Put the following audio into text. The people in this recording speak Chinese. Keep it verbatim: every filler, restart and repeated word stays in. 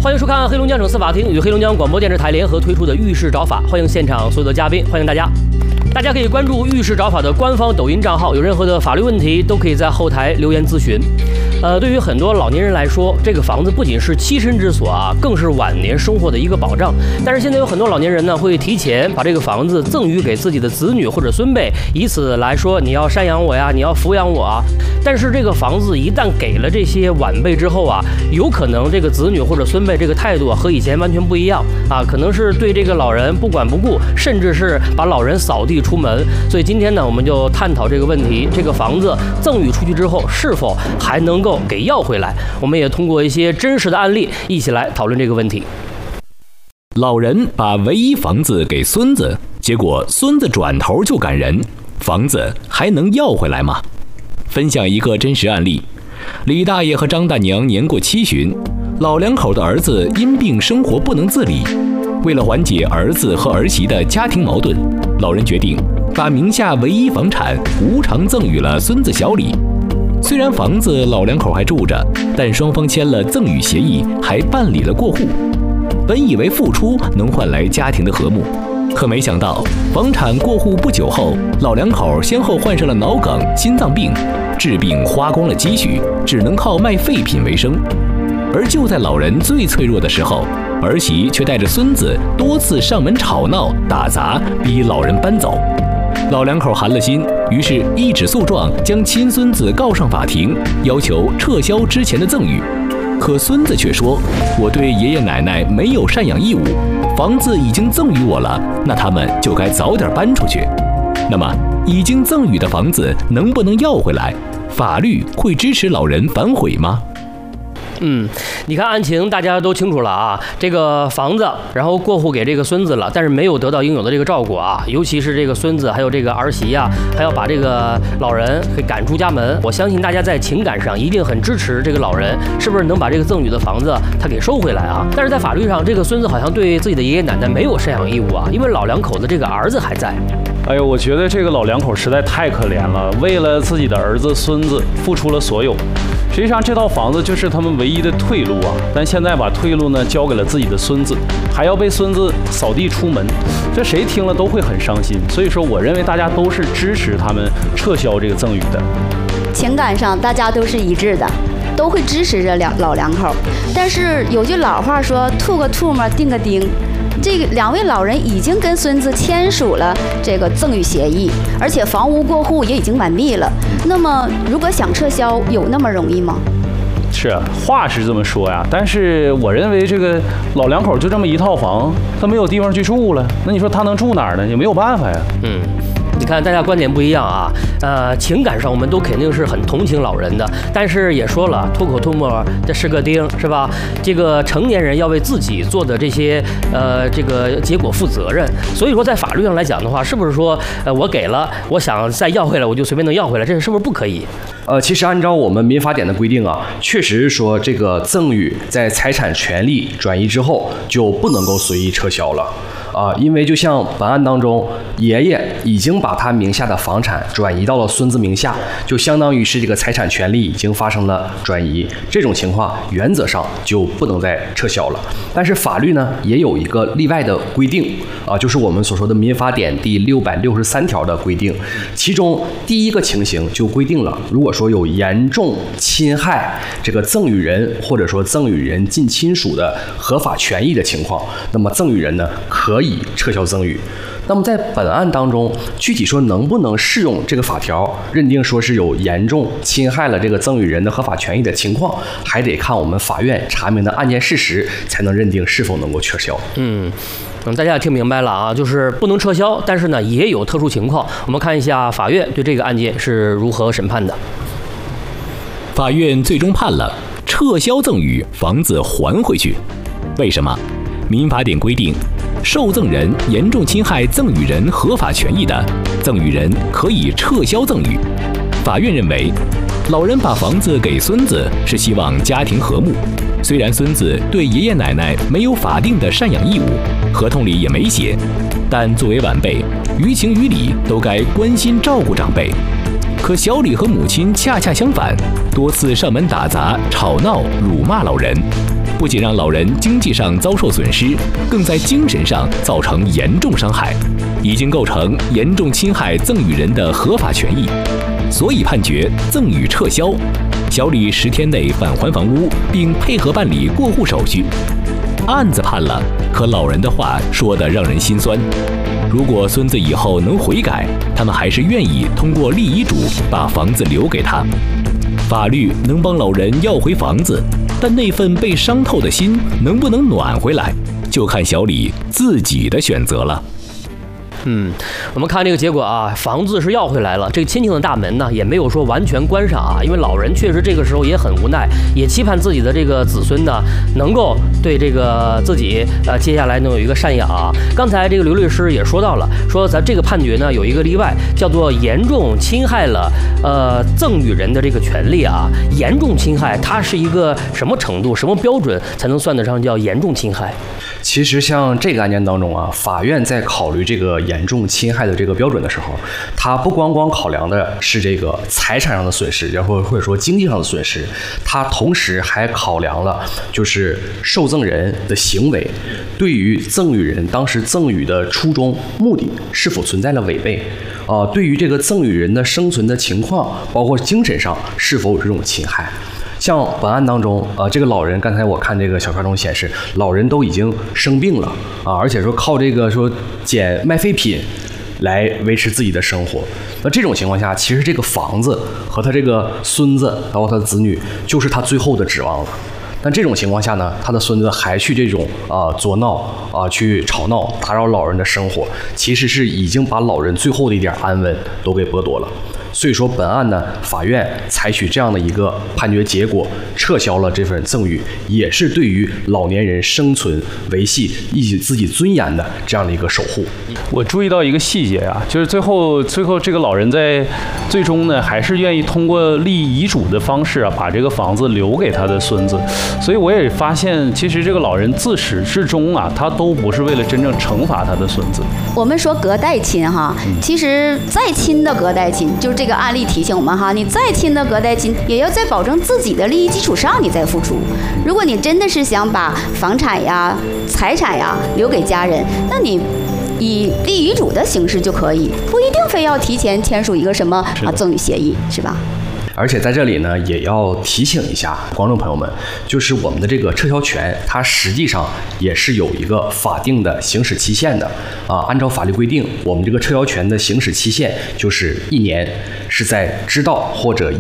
欢迎收看黑龙江省司法厅与黑龙江广播电视台联合推出的律师找法，欢迎现场所有的嘉宾，欢迎大家。大家可以关注律师找法的官方抖音账号，有任何的法律问题都可以在后台留言咨询。呃，对于很多老年人来说，这个房子不仅是栖身之所啊，更是晚年生活的一个保障。但是现在有很多老年人呢，会提前把这个房子赠予给自己的子女或者孙辈，以此来说你要赡养我呀，你要抚养我啊。但是这个房子一旦给了这些晚辈之后啊，有可能这个子女或者孙辈这个态度啊和以前完全不一样啊，可能是对这个老人不管不顾，甚至是把老人扫地出门。所以今天呢，我们就探讨这个问题：这个房子赠与出去之后，是否还能够给要回来？我们也通过一些真实的案例，一起来讨论这个问题。 老人把唯一房子给孙子，结果孙子转头就赶人，房子还能要回来吗？分享一个真实案例：李大爷和张大娘年过七旬，老两口的儿子因病生活不能自理。为了缓解儿子和儿媳的家庭矛盾，老人决定把名下唯一房产无偿赠予了孙子小李。虽然房子老两口还住着，但双方签了赠与协议，还办理了过户。本以为付出能换来家庭的和睦，可没想到房产过户不久后，老两口先后患上了脑梗、心脏病，治病花光了积蓄，只能靠卖废品为生。而就在老人最脆弱的时候，儿媳却带着孙子多次上门吵闹打砸，逼老人搬走。老两口寒了心，于是一纸诉状将亲孙子告上法庭，要求撤销之前的赠与。可孙子却说，我对爷爷奶奶没有赡养义务，房子已经赠予我了，那他们就该早点搬出去。那么已经赠予的房子能不能要回来？法律会支持老人反悔吗？ 嗯，你看案情大家都清楚了啊，这个房子然后过户给这个孙子了，但是没有得到应有的这个照顾啊，尤其是这个孙子还有这个儿媳呀、啊，还要把这个老人给赶出家门。我相信大家在情感上一定很支持这个老人，是不是能把这个赠与的房子他给收回来啊？但是在法律上，这个孙子好像对自己的爷爷奶奶没有赡养义务啊，因为老两口子这个儿子还在。 哎呦，我觉得这个老两口实在太可怜了，为了自己的儿子孙子付出了所有。实际上这套房子就是他们唯一的退路啊，但现在把退路呢交给了自己的孙子，还要被孙子扫地出门，这谁听了都会很伤心。所以说我认为大家都是支持他们撤销这个赠与的。 情感上大家都是一致的，都会支持这两老两口。但是有句老话说，吐个唾沫钉个钉，这个两位老人已经跟孙子签署了这个赠与协议，而且房屋过户也已经完毕了。那么如果想撤销，有那么容易吗？ 是啊，话是这么说呀，但是我认为这个老两口就这么一套房，他没有地方去住了，那你说他能住哪儿呢？也没有办法呀。 嗯。你看，大家观点不一样啊，呃，情感上我们都肯定是很同情老人的，但是也说了，吐口唾沫这是个钉，是吧？这个成年人要为自己做的这些呃这个结果负责任。所以说，在法律上来讲的话，是不是说呃我给了，我想再要回来，我就随便能要回来，这是不是不可以？ 呃，其实按照我们民法典的规定啊，确实说这个赠与在财产权利转移之后就不能够随意撤销了。啊，因为就像本案当中，爷爷已经把他名下的房产转移到了孙子名下，就相当于是这个财产权利已经发生了转移，这种情况原则上就不能再撤销了。但是法律呢也有一个例外的规定啊，就是我们所说的民法典第六百六十三条的规定，其中第一个情形就规定了，如果说有严重侵害这个赠与人或者说赠与人近亲属的合法权益的情况，那么赠与人呢可以撤销赠与。那么在本案当中，具体说能不能适用这个法条，认定说是有严重侵害了这个赠与人的合法权益的情况，还得看我们法院查明的案件事实，才能认定是否能够撤销。 嗯。嗯，大家也听明白了啊，就是不能撤销，但是呢也有特殊情况。我们看一下法院对这个案件是如何审判的。 法院最终判了撤销赠与，房子还回去。为什么？民法典规定，受赠人严重侵害赠与人合法权益的，赠与人可以撤销赠与。法院认为，老人把房子给孙子是希望家庭和睦，虽然孙子对爷爷奶奶没有法定的赡养义务，合同里也没写，但作为晚辈，于情于理都该关心照顾长辈。可小李和母亲恰恰相反，多次上门打砸、吵闹、辱骂老人。 不仅让老人经济上遭受损失，更在精神上造成严重伤害，已经构成严重侵害赠与人的合法权益，所以判决赠与撤销，小李十天内返还房屋，并配合办理过户手续。案子判了，可老人的话说得让人心酸。如果孙子以后能悔改，他们还是愿意通过立遗嘱把房子留给他。法律能帮老人要回房子，但那份被伤透的心能不能暖回来，就看小李自己的选择了。 嗯，我们看这个结果啊，房子是要回来了，这个亲情的大门呢也没有说完全关上啊，因为老人确实这个时候也很无奈，也期盼自己的这个子孙呢能够对这个自己呃接下来能有一个赡养啊。刚才这个刘律师也说到了，说咱这个判决呢有一个例外，叫做严重侵害了呃赠与人的这个权利啊。严重侵害它是一个什么程度、什么标准才能算得上叫严重侵害？ 其实像这个案件当中啊，法院在考虑这个严重侵害的这个标准的时候，它不光光考量的是这个财产上的损失，然后或者说经济上的损失，它同时还考量了就是受赠人的行为对于赠与人当时赠与的初衷目的是否存在了违背啊、呃，对于这个赠与人的生存的情况，包括精神上是否有这种侵害。像本案当中，呃，这个老人，刚才我看这个小片中显示，老人都已经生病了啊，而且说靠这个说捡卖废品来维持自己的生活。那这种情况下，其实这个房子和他这个孙子，包括他的子女，就是他最后的指望了。但这种情况下呢，他的孙子还去这种啊、呃、作闹啊、呃、去吵闹，打扰老人的生活，其实是已经把老人最后的一点安稳都给剥夺了。所以说，本案呢，法院采取这样的一个判决结果，撤销了这份赠与，也是对于老年人生存维系以及自己尊严的这样的一个守护。 我注意到一个细节啊，就是最后最后这个老人在最终呢，还是愿意通过立遗嘱的方式啊，把这个房子留给他的孙子。所以我也发现，其实这个老人自始至终啊，他都不是为了真正惩罚他的孙子。 我们说隔代亲哈，其实再亲的隔代亲，就是这个案例提醒我们哈，你再亲的隔代亲，也要在保证自己的利益基础上，你再付出。如果你真的是想把房产呀、财产呀留给家人，那你以立遗嘱的形式就可以，不一定非要提前签署一个什么啊赠与协议，是吧？ 而且在这里呢，也要提醒一下观众朋友们，就是我们的这个撤销权，它实际上也是有一个法定的行使期限的啊。按照法律规定，我们这个撤销权的行使期限就是一年，是在知道或者